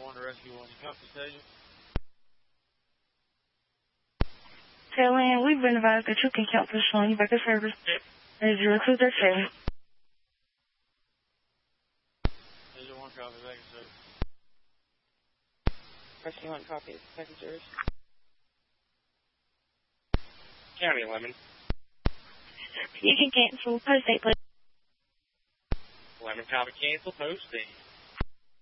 1 to Rescue 1. You copy, Station? Tailwind, we've been advised that you can count for showing back to service. 0237. Station 1, copy, back to service. Rescue 1, copy, back to service. County Lemon. You can cancel. Post 8, please. Lemon, copy, cancel, post 8.